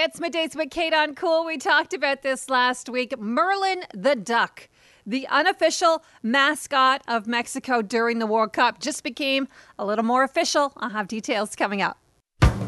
It's Middays with Kate on Cool. We talked about this last week. Merlin the Duck, the unofficial mascot of Mexico during the World Cup, just became a little more official. I'll have details coming up.